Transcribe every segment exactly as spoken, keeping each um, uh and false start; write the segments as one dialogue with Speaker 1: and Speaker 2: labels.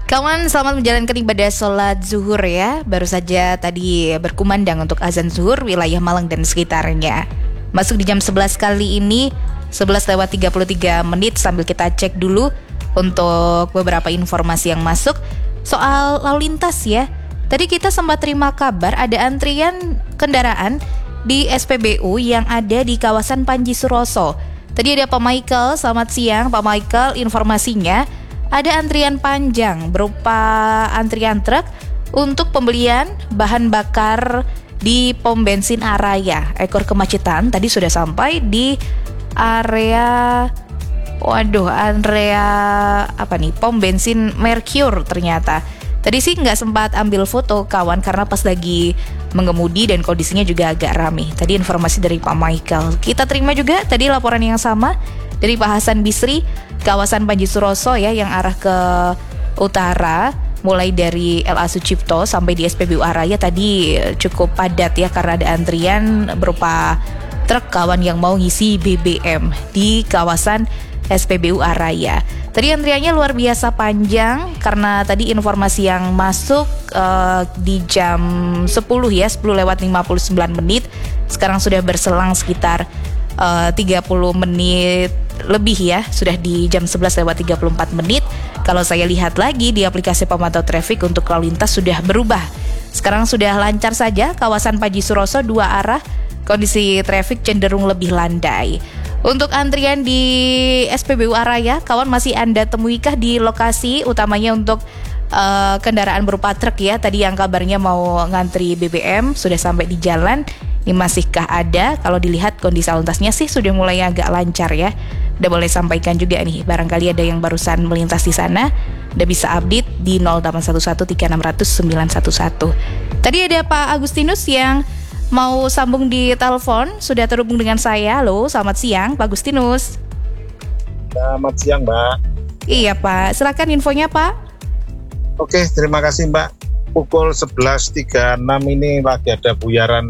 Speaker 1: Kawan, selamat menjalankan ibadah sholat zuhur ya. Baru saja tadi berkumandang untuk azan zuhur wilayah Malang dan sekitarnya. Masuk di jam sebelas kali ini, sebelas lewat tiga puluh tiga menit, sambil kita cek dulu untuk beberapa informasi yang masuk soal lalu lintas ya. Tadi kita sempat terima kabar ada antrian kendaraan di S P B U yang ada di kawasan Panji Suroso. Tadi ada Pak Michael, selamat siang Pak Michael, informasinya ada antrian panjang berupa antrian truk untuk pembelian bahan bakar di pom bensin Araya. Ekor kemacetan tadi sudah sampai di area, waduh, area apa nih, pom bensin Mercure ternyata. Tadi sih nggak sempat ambil foto kawan karena pas lagi mengemudi dan kondisinya juga agak ramai. Tadi informasi dari Pak Michael. Kita terima juga tadi laporan yang sama dari Pak Hasan Bisri, kawasan Panji Suroso ya, yang arah ke utara, mulai dari L A Sucipto sampai di S P B U Araya tadi cukup padat ya karena ada antrian berupa truk kawan yang mau ngisi B B M di kawasan S P B U Araya. Tadi antriannya luar biasa panjang karena tadi informasi yang masuk uh, di jam sepuluh ya, sepuluh lewat lima puluh sembilan menit. Sekarang sudah berselang sekitar uh, tiga puluh menit lebih ya, sudah di jam sebelas lewat tiga puluh empat menit. Kalau saya lihat lagi di aplikasi pemantau traffic untuk lalu lintas sudah berubah. Sekarang sudah lancar saja kawasan Panji Suroso dua arah, kondisi traffic cenderung lebih landai. Untuk antrian di S P B U Araya, kawan masih Anda temuikah di lokasi utamanya untuk uh, kendaraan berupa truk ya? Tadi yang kabarnya mau ngantri B B M sudah sampai di jalan. Ini masihkah ada? Kalau dilihat kondisi lalu lintasnya sih sudah mulai agak lancar ya. Udah boleh sampaikan juga nih, barangkali ada yang barusan melintas di sana, udah bisa update di nol delapan satu satu tiga enam nol nol sembilan satu satu. Tadi ada Pak Agustinus yang mau sambung di telepon, sudah terhubung dengan saya. Halo, selamat siang Pak Agustinus.
Speaker 2: Selamat siang Mbak.
Speaker 1: Iya Pak, silakan infonya Pak.
Speaker 2: Oke, terima kasih Mbak. Pukul sebelas tiga puluh enam ini lagi ada buyaran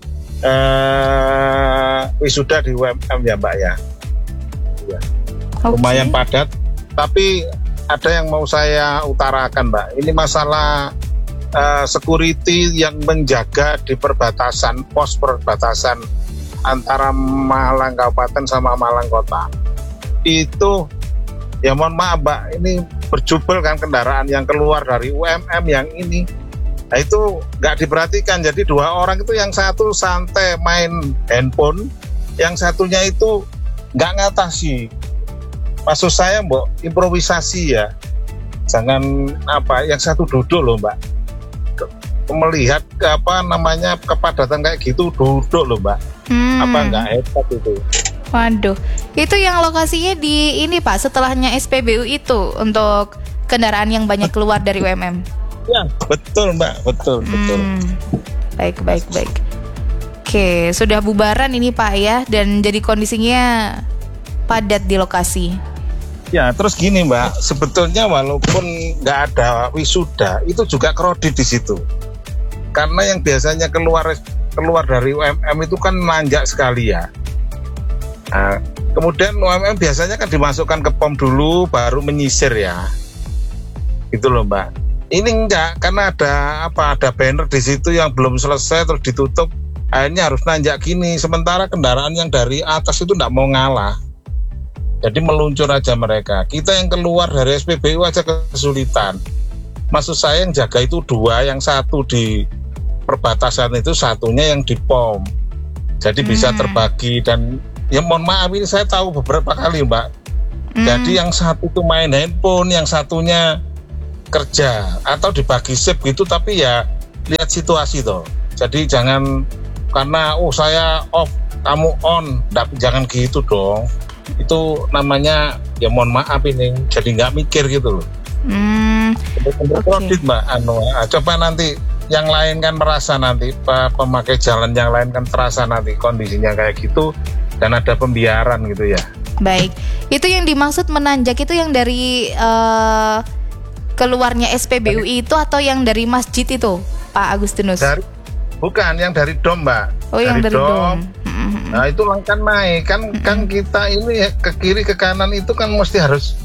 Speaker 2: eh, wisuda di U M M ya Mbak ya. Ya.
Speaker 1: Okay.
Speaker 2: Lumayan padat, tapi ada yang mau saya utarakan Mbak. Ini masalah Uh, security yang menjaga di perbatasan, pos perbatasan antara Malang Kabupaten sama Malang Kota. Itu ya mohon maaf Mbak, ini berjubel kan kendaraan yang keluar dari U M M yang ini. Nah itu nggak diperhatikan, jadi dua orang itu yang satu santai main handphone, yang satunya itu nggak ngatasi. Maksud saya Mbak, improvisasi ya, jangan apa, yang satu duduk loh Mbak. Melihat ke apa namanya kepadatan kayak gitu duduk loh Mbak, hmm. apa nggak hebat itu?
Speaker 1: Waduh, itu yang lokasinya di ini Pak, setelahnya S P B U itu untuk kendaraan yang banyak keluar dari U M M.
Speaker 2: Ya betul Mbak, betul hmm. betul.
Speaker 1: Baik baik baik. Oke, sudah bubaran ini Pak ya, dan jadi kondisinya padat di lokasi.
Speaker 2: Ya terus gini Mbak, sebetulnya walaupun nggak ada wisuda itu juga kredit di situ. Karena yang biasanya keluar keluar dari U M M itu kan nanjak sekali ya. Nah, kemudian U M M biasanya kan dimasukkan ke pom dulu, baru menyisir ya. Gitu loh Mbak. Ini enggak, karena ada apa? Ada banner di situ yang belum selesai terus ditutup. Akhirnya harus nanjak gini. Sementara kendaraan yang dari atas itu enggak mau ngalah. Jadi meluncur aja mereka. Kita yang keluar dari S P B U aja kesulitan. Maksud saya yang jaga itu dua, yang satu di perbatasan itu, satunya yang di pom. Jadi hmm. bisa terbagi. Dan ya mohon maaf, ini saya tahu beberapa kali Mbak. Hmm. Jadi yang satu itu main handphone, yang satunya kerja atau dibagi shift gitu. Tapi ya lihat situasi toh. Jadi jangan karena oh saya off, kamu on, jangan gitu dong. Itu namanya ya mohon maaf ini jadi nggak mikir gitu loh. Hmm, okay. Mbak, anu, coba nanti yang lain kan merasa nanti pemakai jalan yang lain kan terasa nanti kondisinya kayak gitu dan ada pembiaran gitu ya.
Speaker 1: Baik, itu yang dimaksud menanjak itu yang dari uh, keluarnya S P B U I itu atau yang dari masjid itu Pak Agustinus?
Speaker 2: Dari, bukan, yang dari dom Mbak.
Speaker 1: Oh, yang dari dom. dom.
Speaker 2: Nah itu kan naik kan, kan kita ini ke kiri ke kanan itu kan mesti harus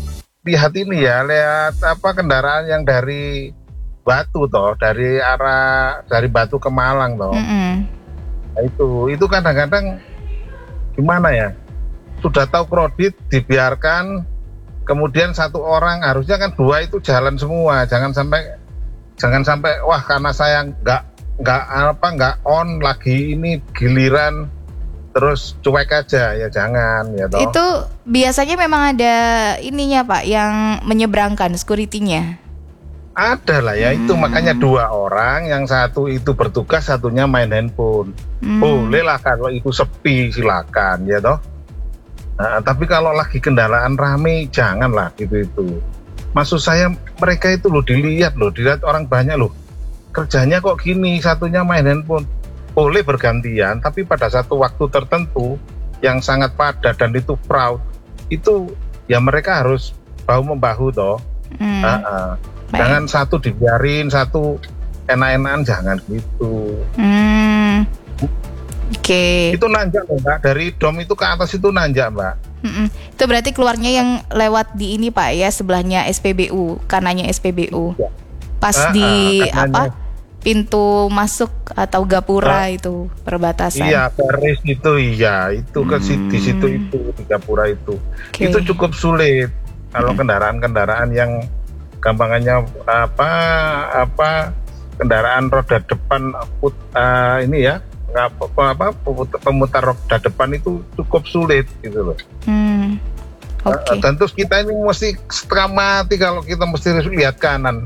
Speaker 2: lihat ini ya, lihat apa kendaraan yang dari Batu toh, dari arah dari Batu ke Malang toh.
Speaker 1: Mm-mm.
Speaker 2: Nah, itu itu kadang-kadang gimana ya? Sudah tahu kredit dibiarkan, kemudian satu orang, harusnya kan dua itu jalan semua, jangan sampai jangan sampai wah karena saya nggak nggak apa nggak on lagi ini giliran terus cuek aja, ya jangan ya toh.
Speaker 1: Itu biasanya memang ada ininya Pak yang menyeberangkan security-nya.
Speaker 2: Ada lah ya,
Speaker 1: Hmm.
Speaker 2: itu makanya dua orang, yang satu itu bertugas, satunya main handphone.
Speaker 1: Hmm.
Speaker 2: Boleh lah kalau itu sepi, silakan ya toh. Nah, tapi kalau lagi kendaraan rame, janganlah gitu itu. Maksud saya mereka itu loh dilihat loh, dilihat orang banyak loh. Kerjanya kok gini, satunya main handphone. Boleh bergantian, tapi pada satu waktu tertentu yang sangat padat dan itu crowd, itu ya mereka harus bahu membahu toh.
Speaker 1: Hmm.
Speaker 2: Uh, uh. Jangan satu dibiarin, satu enak-enakan, jangan gitu.
Speaker 1: Hmm. Oke. Okay.
Speaker 2: Itu nanjak loh Mbak, dari dom itu ke atas itu nanjak Mbak.
Speaker 1: Mm-mm. Itu berarti keluarnya yang lewat di ini Pak ya, sebelahnya S P B U, kanannya S P B U. Ya. Pas uh, di uh, apa? Pintu masuk atau gapura uh, itu perbatasan.
Speaker 2: Iya, Paris itu iya, itu ke hmm. di situ itu di gapura itu. Okay. Itu cukup sulit kalau hmm. kendaraan-kendaraan yang gampangannya apa apa kendaraan roda depan put, uh, ini ya apa, apa pemutar roda depan itu cukup sulit gitu loh. Hmm. Oke. Okay. Uh, dan terus kita ini mesti setengah mati kalau kita mesti lihat kanan.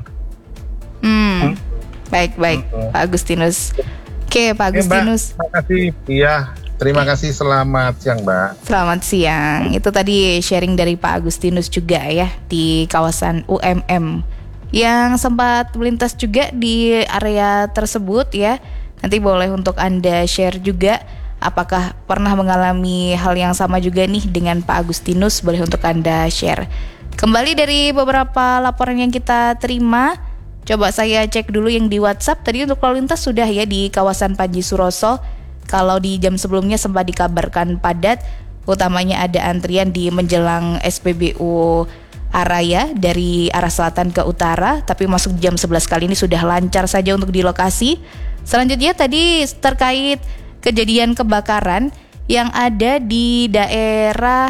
Speaker 1: Hmm. hmm? Baik baik hmm. Pak Agustinus. Oke okay, Pak Agustinus.
Speaker 2: Terima kasih. Iya. Terima kasih, selamat siang Mbak.
Speaker 1: Selamat siang. Itu tadi sharing dari Pak Agustinus juga ya, di kawasan U M M yang sempat melintas juga di area tersebut ya. Nanti boleh untuk Anda share juga apakah pernah mengalami hal yang sama juga nih dengan Pak Agustinus, boleh untuk Anda share. Kembali dari beberapa laporan yang kita terima, coba saya cek dulu yang di WhatsApp. Tadi untuk lalu lintas sudah ya di kawasan Panji Suroso. Kalau di jam sebelumnya sempat dikabarkan padat, utamanya ada antrian di menjelang S P B U Araya dari arah selatan ke utara, tapi masuk jam sebelas kali ini sudah lancar saja untuk di lokasi. Selanjutnya tadi terkait kejadian kebakaran yang ada di daerah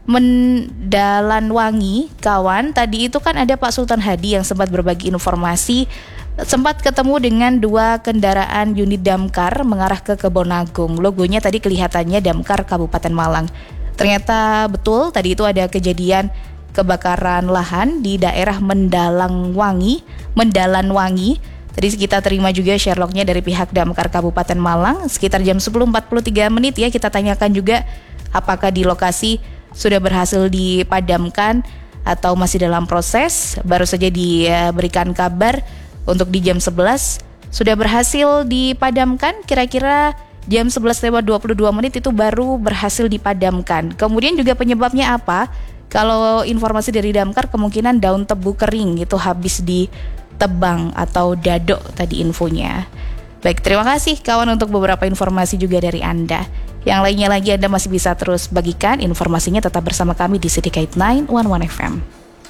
Speaker 1: Mendalanwangi, kawan. Tadi itu kan ada Pak Sultan Hadi yang sempat berbagi informasi, sempat ketemu dengan dua kendaraan unit damkar mengarah ke Kebonagung. Logonya tadi kelihatannya damkar Kabupaten Malang. Ternyata betul tadi itu ada kejadian kebakaran lahan di daerah Mendalanwangi, Mendalanwangi. Tadi kita terima juga Sherlocknya dari pihak damkar Kabupaten Malang sekitar jam sepuluh empat puluh tiga menit ya. Kita tanyakan juga apakah di lokasi sudah berhasil dipadamkan atau masih dalam proses. Baru saja diberikan kabar untuk di jam sebelas sudah berhasil dipadamkan, kira-kira jam sebelas lewat dua puluh dua menit itu baru berhasil dipadamkan. Kemudian juga penyebabnya apa? Kalau informasi dari damkar kemungkinan daun tebu kering itu habis ditebang atau dadok tadi infonya. Baik, terima kasih kawan untuk beberapa informasi juga dari Anda. Yang lainnya lagi Anda masih bisa terus bagikan informasinya, tetap bersama kami di Syndicate sembilan satu satu F M.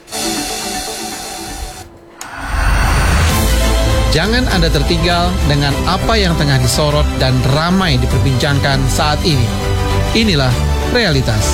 Speaker 3: Jangan Anda tertinggal dengan apa yang tengah disorot dan ramai diperbincangkan saat ini. Inilah realitas.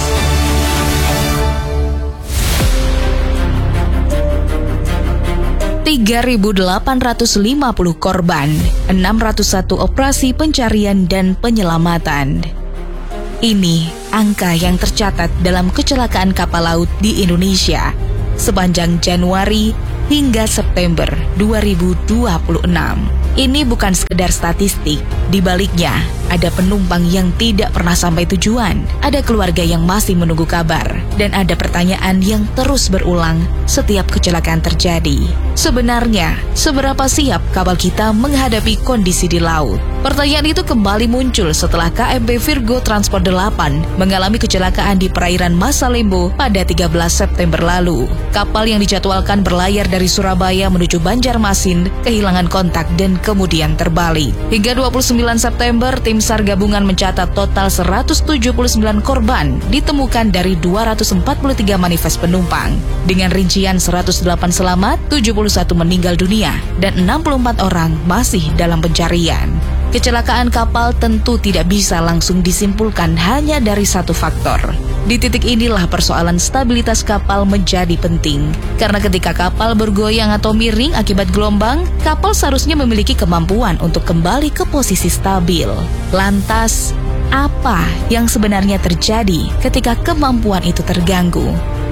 Speaker 1: tiga ribu delapan ratus lima puluh korban, enam ratus satu operasi pencarian dan penyelamatan. Ini angka yang tercatat dalam kecelakaan kapal laut di Indonesia sepanjang Januari hingga September dua ribu dua puluh enam. Ini bukan sekedar statistik, di baliknya ada penumpang yang tidak pernah sampai tujuan, ada keluarga yang masih menunggu kabar, dan ada pertanyaan yang terus berulang setiap kecelakaan terjadi. Sebenarnya, seberapa siap kapal kita menghadapi kondisi di laut? Pertanyaan itu kembali muncul setelah K M P Virgo Transport delapan mengalami kecelakaan di perairan Masalembo pada tiga belas September lalu. Kapal yang dijadwalkan berlayar dari Surabaya menuju Banjarmasin kehilangan kontak dan kemudian terbalik. Hingga dua puluh sembilan September, tim SAR gabungan mencatat total seratus tujuh puluh sembilan korban ditemukan dari dua ratus empat puluh tiga manifest penumpang. Dengan rincian seratus delapan selamat, tujuh puluh satu meninggal dunia, dan enam puluh empat orang masih dalam pencarian. Kecelakaan kapal tentu tidak bisa langsung disimpulkan hanya dari satu faktor. Di titik inilah persoalan stabilitas kapal menjadi penting. Karena ketika kapal bergoyang atau miring akibat gelombang, kapal seharusnya memiliki kemampuan untuk kembali ke posisi stabil. Lantas, apa yang sebenarnya terjadi ketika kemampuan itu terganggu?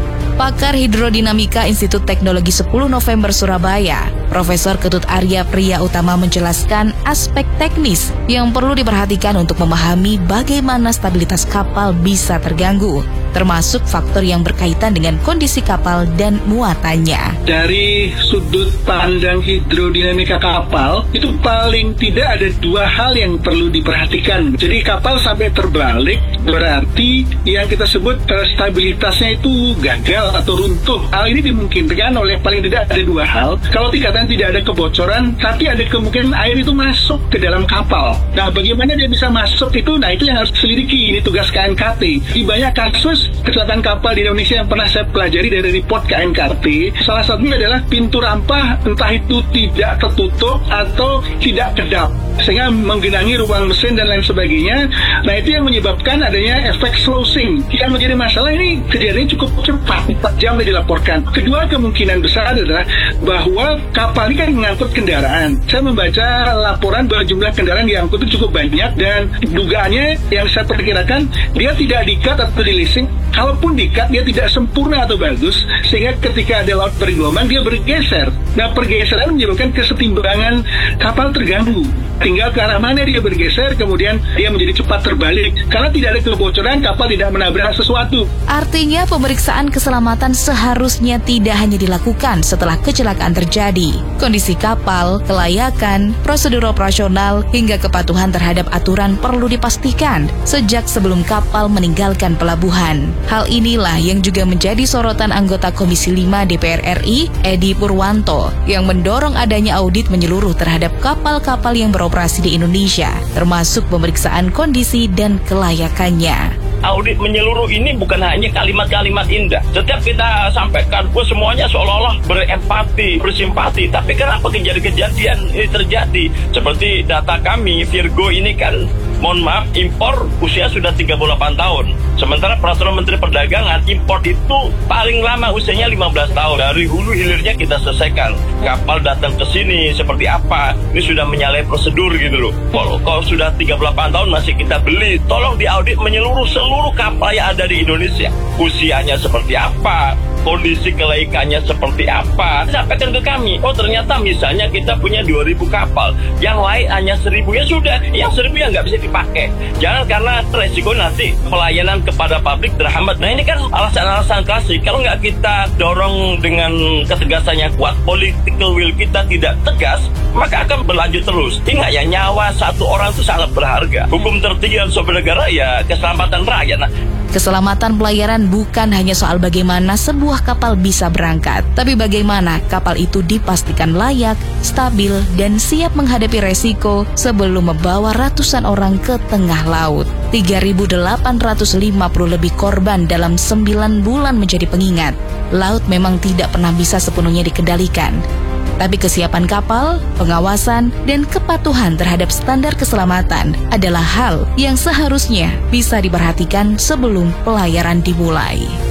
Speaker 1: Pakar Hidrodinamika Institut Teknologi sepuluh November Surabaya, Profesor Ketut Arya Priya Utama menjelaskan aspek teknis yang perlu diperhatikan untuk memahami bagaimana stabilitas kapal bisa terganggu, termasuk faktor yang berkaitan dengan kondisi kapal dan muatannya.
Speaker 4: Dari sudut pandang hidrodinamika kapal, itu paling tidak ada dua hal yang perlu diperhatikan. Jadi kapal sampai terbalik, berarti yang kita sebut uh, stabilitasnya itu gagal atau runtuh. Hal ini dimungkinkan oleh paling tidak ada dua hal. Kalau dikatakan tidak ada kebocoran, tapi ada kemungkinan air itu masuk ke dalam kapal. Nah, bagaimana dia bisa masuk itu? Nah, itu yang harus diselidiki. Ini tugas K N K T. Di banyak kasus kecelakaan kapal di Indonesia yang pernah saya pelajari dari report K N K T, salah satunya adalah pintu rampah entah itu tidak tertutup atau tidak kedap, sehingga menggenangi ruang mesin dan lain sebagainya. Nah, itu yang menyebabkan adanya efek slowing. Yang menjadi masalah ini kejadiannya cukup cepat, empat jam dilaporkan. Kedua kemungkinan besar adalah bahwa kapal ini kan mengangkut kendaraan. Saya membaca laporan bahwa jumlah kendaraan yang diangkut itu cukup banyak, dan dugaannya yang saya perkirakan dia tidak di-cut atau di-leasing. Kalaupun di-cut, dia tidak sempurna atau bagus, sehingga ketika ada laut bergelombang dia bergeser. Nah, pergeseran menyebabkan kesetimbangan kapal terganggu. Tinggal ke arah mana dia bergeser, kemudian dia menjadi cepat terbalik. Karena tidak ada kebocoran, kapal tidak menabrak sesuatu.
Speaker 1: Artinya pemeriksaan keselamatan seharusnya tidak hanya dilakukan setelah kecelakaan terjadi. Kondisi kapal, kelayakan, prosedur operasional, hingga kepatuhan terhadap aturan perlu dipastikan sejak sebelum kapal meninggalkan pelabuhan. Hal inilah yang juga menjadi sorotan anggota Komisi lima D P R R I, Edi Purwanto, yang mendorong adanya audit menyeluruh terhadap kapal-kapal yang beroperasi di Indonesia, termasuk pemeriksaan kondisi dan kelayakannya.
Speaker 5: Audit menyeluruh ini bukan hanya kalimat-kalimat indah. Setiap kita sampaikan, wah semuanya seolah-olah berempati, bersimpati. Tapi kenapa kejadian-kejadian ini terjadi? Seperti data kami, Virgo ini kan, mohon maaf, impor usia sudah tiga puluh delapan tahun. Sementara peraturan Menteri Perdagangan, impor itu paling lama usianya lima belas tahun. Dari hulu hilirnya kita selesaikan. Kapal datang ke sini seperti apa? Ini sudah menyalahi prosedur gitu loh. Kalau, kalau sudah tiga puluh delapan tahun masih kita beli, tolong diaudit menyeluruh seluruh kapal yang ada di Indonesia. Usianya seperti apa? Kondisi kelaikannya seperti apa? Sampaikan ke kami. Oh, ternyata misalnya kita punya dua ribu kapal, yang lain hanya seribu. Ya sudah, yang seribu yang nggak bisa dipakai. Jangan karena resiko nanti pelayanan kepada publik terhambat. Nah, ini kan alasan-alasan klasik. Kalau nggak kita dorong dengan ketegasan yang kuat, political will kita tidak tegas, maka akan berlanjut terus. Ingat ya, nyawa satu orang itu sangat berharga. Hukum tertinggi dalam sebuah negara ya keselamatan rakyat. Nah,
Speaker 1: keselamatan pelayaran bukan hanya soal bagaimana sebuah kapal bisa berangkat, tapi bagaimana kapal itu dipastikan layak, stabil, dan siap menghadapi resiko sebelum membawa ratusan orang ke tengah laut. tiga ribu delapan ratus lima puluh lebih korban dalam sembilan bulan menjadi pengingat. Laut memang tidak pernah bisa sepenuhnya dikendalikan. Tapi kesiapan kapal, pengawasan, dan kepatuhan terhadap standar keselamatan adalah hal yang seharusnya bisa diperhatikan sebelum pelayaran dimulai.